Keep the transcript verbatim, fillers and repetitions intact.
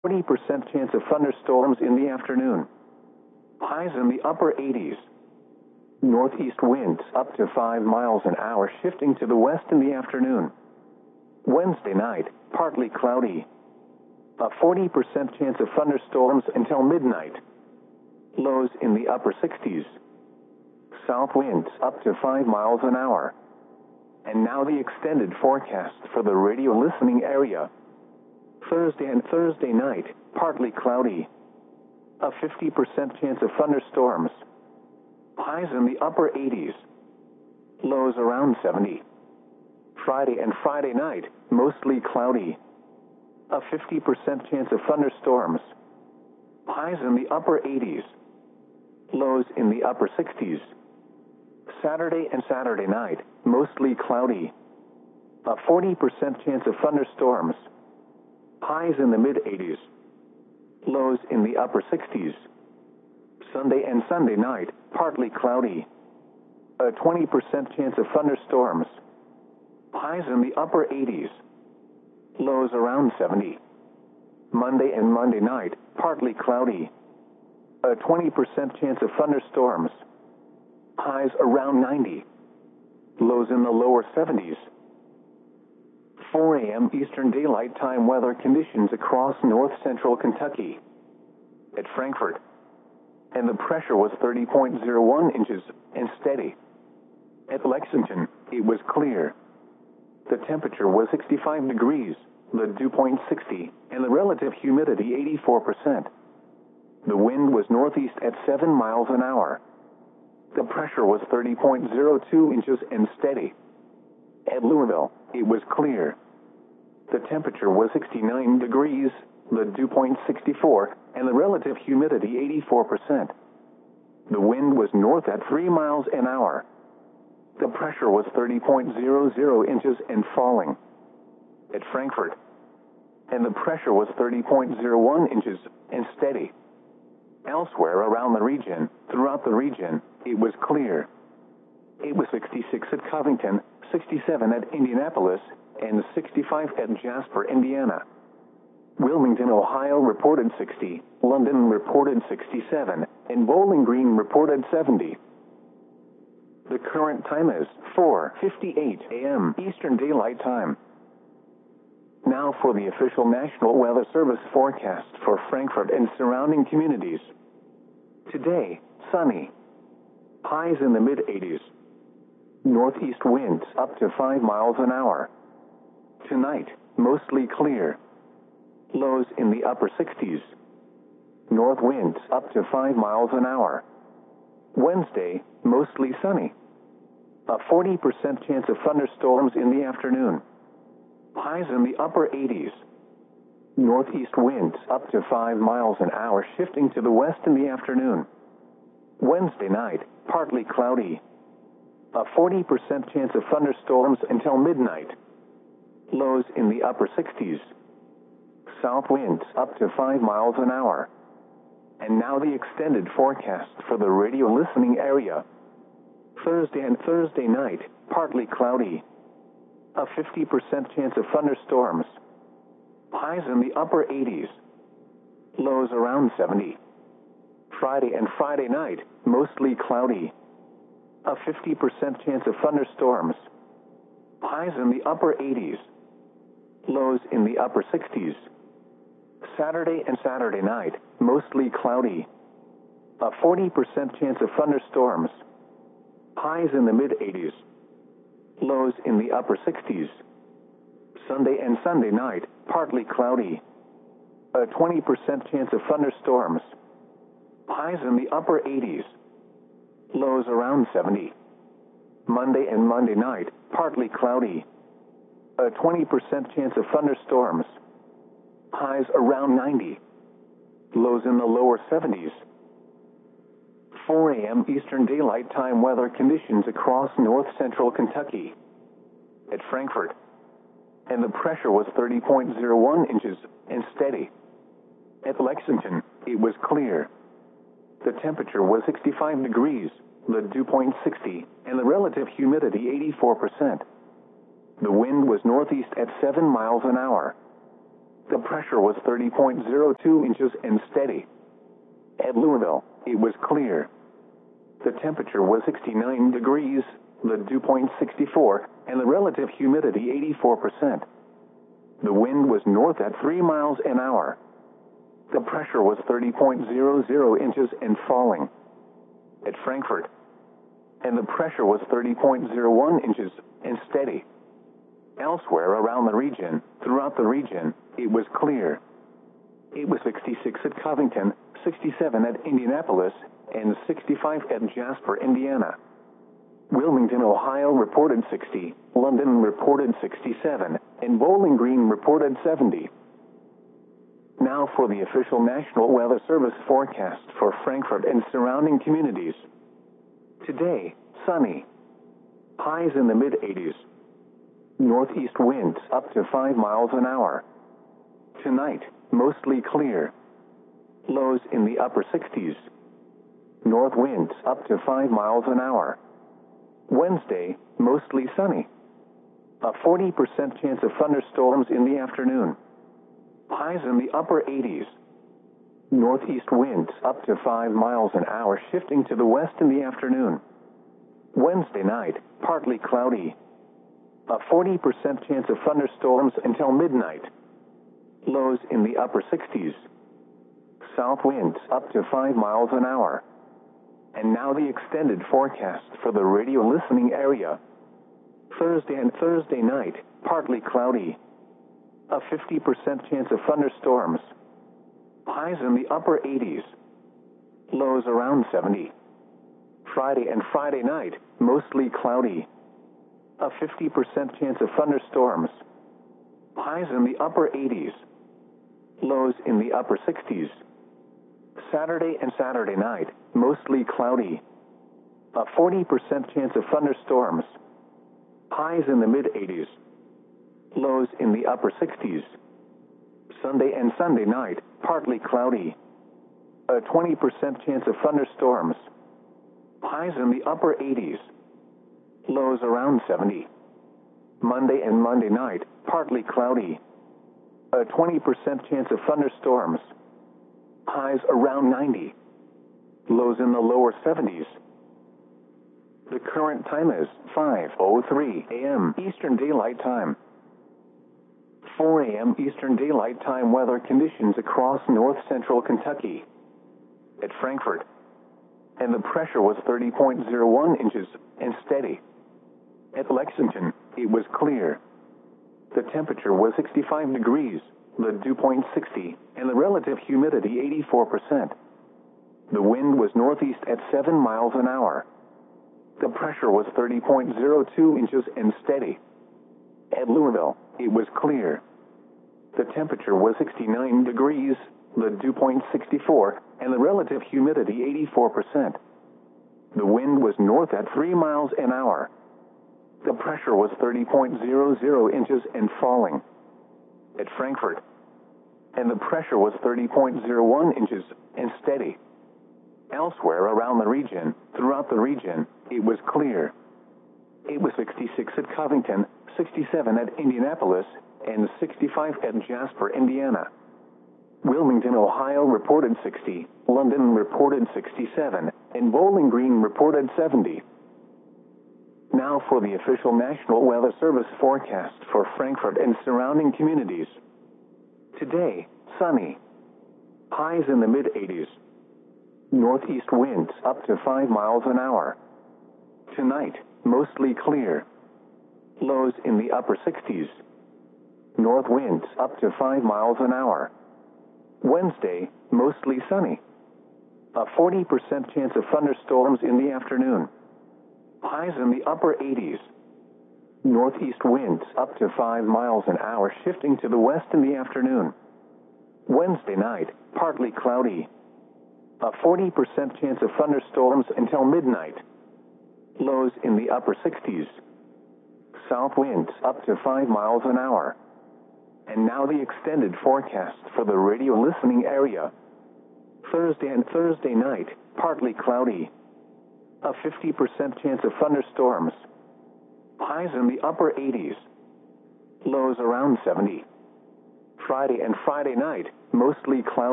forty percent chance of thunderstorms in the afternoon. Highs in the upper eighties. Northeast winds up to five miles an hour shifting to the west in the afternoon. Wednesday night, partly cloudy. A forty percent chance of thunderstorms until midnight. Lows in the upper sixties. South winds up to five miles an hour. And now the extended forecast for the radio listening area. Thursday and Thursday night, partly cloudy. A fifty percent chance of thunderstorms. Highs in the upper eighties. Lows around seventy. Friday and Friday night, mostly cloudy. A fifty percent chance of thunderstorms. Highs in the upper eighties. Lows in the upper sixties. Saturday and Saturday night, mostly cloudy. A forty percent chance of thunderstorms. Highs in the mid-eighties. Lows in the upper sixties. Sunday and Sunday night, partly cloudy. A twenty percent chance of thunderstorms. Highs in the upper eighties. Lows around seventy. Monday and Monday night, partly cloudy. A twenty percent chance of thunderstorms. Highs around ninety. Lows in the lower seventies. four a m Eastern Daylight Time weather conditions across north central Kentucky. At Frankfort. And the pressure was thirty point zero one inches and steady. At Lexington, it was clear. The temperature was sixty-five degrees, the dew point sixty, and the relative humidity eighty-four percent. The wind was northeast at seven miles an hour. The pressure was thirty point zero two inches and steady. At Louisville, it was clear. The temperature was sixty-nine degrees, the dew point sixty-four, and the relative humidity eighty-four percent. The wind was north at three miles an hour. The pressure was thirty point zero zero inches and falling. At Frankfort. And the pressure was thirty point zero one inches and steady. Elsewhere around the region, throughout the region, it was clear. It was sixty-six at Covington, sixty-seven at Indianapolis, and sixty-five at Jasper, Indiana. Wilmington, Ohio reported sixty, London reported sixty-seven, and Bowling Green reported seventy. The current time is four fifty-eight a m Eastern Daylight Time. Now for the official National Weather Service forecast for Frankfort and surrounding communities. Today, sunny. Highs in the mid-eighties. Northeast winds up to five miles an hour. Tonight, mostly clear. Lows in the upper sixties. North winds up to five miles an hour. Wednesday, mostly sunny. A forty percent chance of thunderstorms in the afternoon. Highs in the upper eighties. Northeast winds up to five miles an hour shifting to the west in the afternoon. Wednesday night, partly cloudy. A forty percent chance of thunderstorms until midnight. Lows in the upper sixties. South winds up to five miles an hour. And now the extended forecast for the radio listening area. Thursday and Thursday night, partly cloudy. A fifty percent chance of thunderstorms. Highs in the upper eighties. Lows around seventy. Friday and Friday night, mostly cloudy. A fifty percent chance of thunderstorms. Highs in the upper eighties. Lows in the upper sixties. Saturday and Saturday night, mostly cloudy. A forty percent chance of thunderstorms. Highs in the mid-eighties. Lows in the upper sixties. Sunday and Sunday night, partly cloudy. A twenty percent chance of thunderstorms. Highs in the upper eighties. Lows around seventy. Monday and Monday night, partly cloudy. A twenty percent chance of thunderstorms. Highs around ninety. Lows in the lower seventies. four a m Eastern Daylight Time weather conditions across north central Kentucky. At Frankfort. And the pressure was thirty point zero one inches and steady. At Lexington, it was clear. The temperature was sixty-five degrees, the dew point sixty, and the relative humidity eighty-four percent. The wind was northeast at seven miles an hour. The pressure was thirty point zero two inches and steady. At Louisville, it was clear. The temperature was sixty-nine degrees, the dew point sixty-four, and the relative humidity eighty-four percent. The wind was north at three miles an hour. The pressure was thirty point zero zero inches and falling. At Frankfurt, and the pressure was thirty point zero one inches and steady. Elsewhere around the region, throughout the region, it was clear. It was sixty-six at Covington, sixty-seven at Indianapolis, and sixty-five at Jasper, Indiana. Wilmington, Ohio reported sixty, London reported sixty-seven, and Bowling Green reported seventy. Now for the official National Weather Service forecast for Frankfurt and surrounding communities. Today, sunny. Highs in the mid eighties. Northeast winds up to five miles an hour. Tonight, mostly clear. Lows in the upper sixties. North winds up to five miles an hour. Wednesday, mostly sunny. A forty percent chance of thunderstorms in the afternoon. Highs in the upper eighties. Northeast winds up to five miles an hour, shifting to the west in the afternoon. Wednesday night, partly cloudy. A forty percent chance of thunderstorms until midnight. Lows in the upper sixties. South winds up to five miles an hour. And now the extended forecast for the radio listening area. Thursday and Thursday night, partly cloudy. A fifty percent chance of thunderstorms. Highs in the upper eighties. Lows around seventy. Friday and Friday night, mostly cloudy. A fifty percent chance of thunderstorms. Highs in the upper eighties. Lows in the upper sixties. Saturday and Saturday night, mostly cloudy. A forty percent chance of thunderstorms. Highs in the mid eighties. Lows in the upper sixties. Sunday and Sunday night, partly cloudy. A twenty percent chance of thunderstorms. Highs in the upper eighties. Lows around seventy. Monday and Monday night, partly cloudy. A twenty percent chance of thunderstorms. Highs around ninety. Lows in the lower seventies. The current time is five oh three a m Eastern Daylight Time. four a m Eastern Daylight Time weather conditions across north central Kentucky. At Frankfurt, and the pressure was thirty point zero one inches and steady. At Lexington, it was clear. The temperature was sixty-five degrees, the dew point sixty, and the relative humidity eighty-four percent. The wind was northeast at seven miles an hour. The pressure was thirty point zero two inches and steady. At Louisville, it was clear. The temperature was sixty-nine degrees, the dew point sixty-four, and the relative humidity eighty-four percent. The wind was north at three miles an hour. The pressure was thirty point zero zero inches and falling. At Frankfurt, and the pressure was thirty point zero one inches and steady. Elsewhere around the region, throughout the region, it was clear. It was sixty-six at Covington, sixty-seven at Indianapolis, and sixty-five at Jasper, Indiana. Wilmington, Ohio reported sixty, London reported sixty-seven, and Bowling Green reported seventy. Now for the official National Weather Service forecast for Frankfurt and surrounding communities. Today, sunny. Highs in the mid eighties. Northeast winds up to five miles an hour. Tonight, mostly clear. Lows in the upper sixties. North winds up to five miles an hour. Wednesday, mostly sunny. A forty percent chance of thunderstorms in the afternoon. Highs in the upper eighties. Northeast winds up to five miles an hour, shifting to the west in the afternoon. Wednesday night, partly cloudy. A forty percent chance of thunderstorms until midnight. Lows in the upper sixties. South winds up to five miles an hour. And now the extended forecast for the radio listening area. Thursday and Thursday night, partly cloudy. A fifty percent chance of thunderstorms. Highs in the upper eighties. Lows around seventy. Friday and Friday night, mostly cloudy.